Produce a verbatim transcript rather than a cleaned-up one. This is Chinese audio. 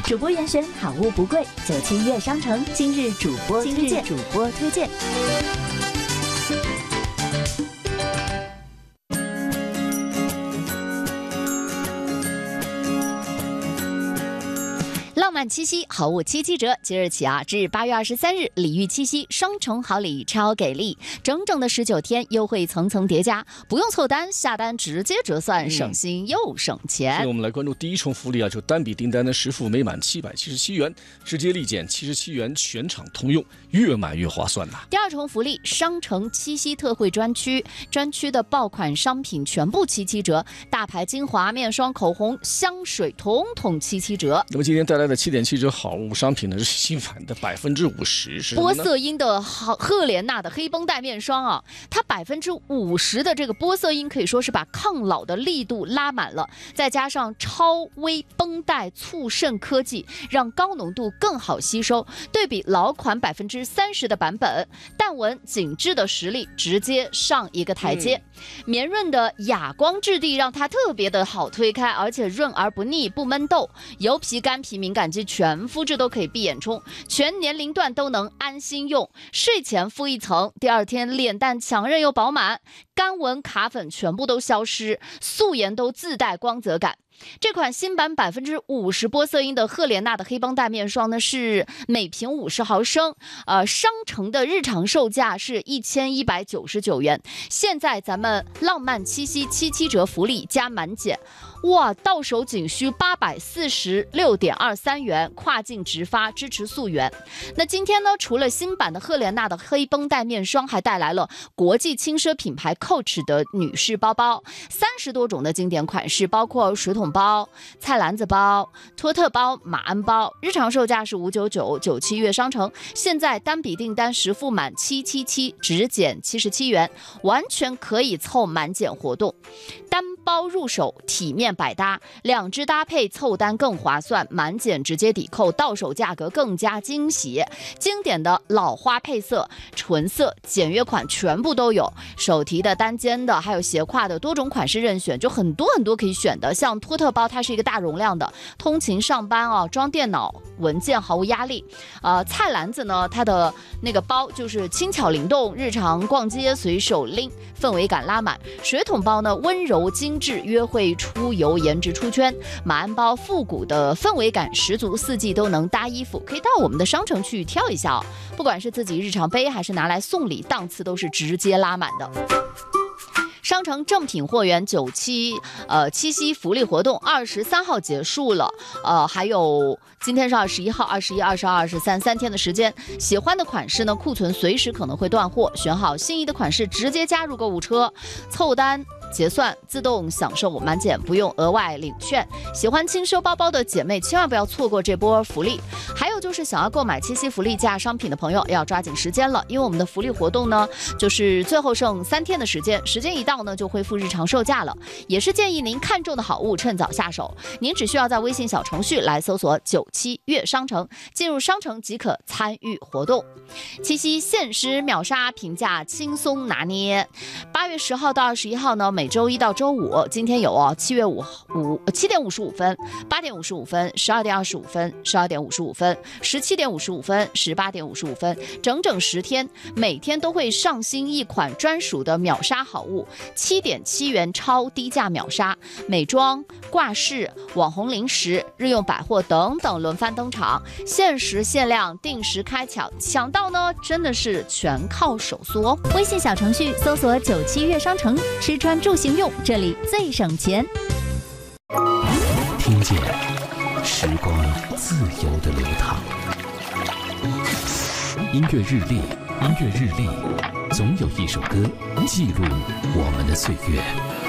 主播严选好物不贵，九七悦商城今日主播推荐，主播推荐。浪漫七夕，好物七七折，即日起啊，至八月二十三日，礼遇七夕，双重好礼超给力，整整的十九天，优惠层层叠加，不用凑单，下单直接折算， 嗯、 省心又省钱。 所以我们来关注第一重福利啊，就单笔订单的实付每满七百七十七元，直接立减七十七元，全场通用，越买越划算呐。 第二重福利，商城七夕特惠专区，专区的爆款商品全部七七折，大牌精华、面霜、口红、香水，统统七七折。 那么今天带来的七点七折好物商品呢，是新版的百分之五十，是波色因的赫莲娜的黑绷带面霜啊，它百分之五十的这个波色因可以说是把抗老的力度拉满了，再加上超微绷带促渗科技，让高浓度更好吸收。对比老款百分之三十的版本，淡纹紧致的实力直接上一个台阶。嗯、绵润的哑光质地让它特别的好推开，而且润而不腻，不闷痘。油皮、干皮、敏感肌全肤质都可以闭眼冲，全年龄段都能安心用。睡前敷一层，第二天脸蛋强韧又饱满，干纹卡粉全部都消失，素颜都自带光泽感。这款新版百分之五十波色因的赫莲娜的黑绷带面霜呢，是每瓶五十毫升，呃，商城的日常售价是一千一百九十九元，现在咱们浪漫七夕七七折福利加满减，哇，到手仅需八百四十六点二三元，跨境直发，支持溯源。那今天呢，除了新版的赫莲娜的黑绷带面霜，还带来了国际轻奢品牌 Coach 的女士包包，三十多种的经典款式，包括水桶包、菜篮子包、托特包、马鞍包，日常售价是五百九十九，九七悦商城现在单笔订单实付满七七七，直减七十七元，完全可以凑满减活动。单包入手，体面百搭，两支搭配凑单更划算，满减直接抵扣，到手价格更加惊喜。经典的老花配色、纯色、简约款全部都有，手提的、单肩的，还有斜挎的，多种款式任选，就很多很多可以选的。像托特包，它是一个大容量的，通勤上班啊，装电脑文件毫无压力。呃，菜篮子呢，它的那个包就是轻巧灵动，日常逛街随手拎，氛围感拉满。水桶包呢，温柔精致，约会出游颜值出圈。马鞍包复古的氛围感十足，四季都能搭衣服，可以到我们的商城去挑一下哦。不管是自己日常背还是拿来送礼，档次都是直接拉满的。商城正品货源九七呃七夕福利活动二十三号结束了，呃，还有今天是二十一号、二十一、二十二、二十三三天的时间。喜欢的款式呢，库存随时可能会断货，选好心仪的款式直接加入购物车，凑单结算自动享受满减，不用额外领券。喜欢轻奢包包的姐妹千万不要错过这波福利。还有就是想要购买七夕福利价商品的朋友要抓紧时间了，因为我们的福利活动呢，就是最后剩三天的时间，时间一到呢就恢复日常售价了。也是建议您看中的好物趁早下手，您只需要在微信小程序来搜索九七悦商城，进入商城即可参与活动。七夕限时秒杀，评价轻松拿捏。八月十号到二十一号呢，每周一到周五，今天有哦，七月五五七点五十五分、八点五十五分、十二点二十五分、十二点五十五分、十七点五十五分、十八点五十五分，整整十天，每天都会上新一款专属的秒杀好物，七点七元超低价秒杀，美妆、挂饰、网红零食、日用百货等等轮番登场，限时限量，定时开抢，抢到呢真的是全靠手速哦。 微信小程序搜索九七悦商城，吃穿住行用，这里最省钱。 听见时光自由的流淌，音乐日历，音乐日历，总有一首歌记录我们的岁月。